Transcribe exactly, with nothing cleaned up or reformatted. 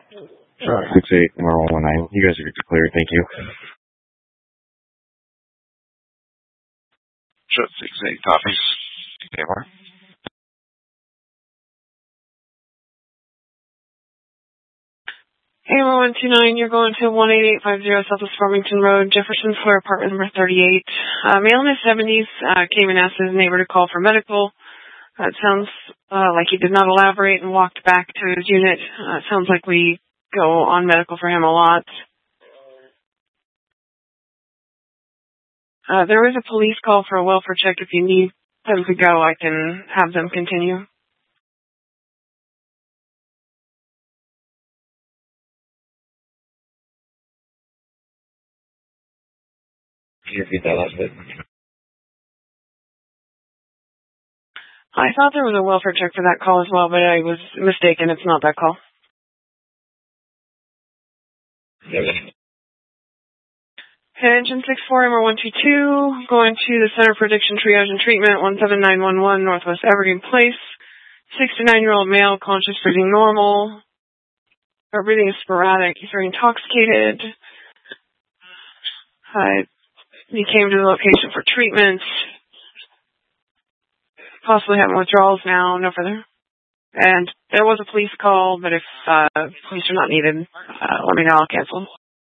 Uh, six eight number one one nine. You guys are clear. Thank you. Shut six eight copies. K M R. A M R one two nine, you're going to one eight eight five zero Southwest Farmington Road, Jefferson Square, apartment number thirty-eight. Uh, male in his seventies uh, came and asked his neighbor to call for medical. Uh, it sounds uh, like he did not elaborate and walked back to his unit. Uh, it sounds like we go on medical for him a lot. Uh, there is a police call for a welfare check. If you need them to go, I can have them continue. Can you repeat that last bit? I thought there was a welfare check for that call as well, but I was mistaken. It's not that call. Yeah. Engine six four, M R one two two, going to the Center for Addiction Triage and Treatment, one seven nine one one, Northwest Evergreen Place. sixty-nine-year-old male, conscious, breathing normal. Our breathing is sporadic. He's very intoxicated. Uh, he came to the location for treatment. Possibly having withdrawals now, no further. And there was a police call, but if uh, police are not needed, uh, let me know, I'll cancel.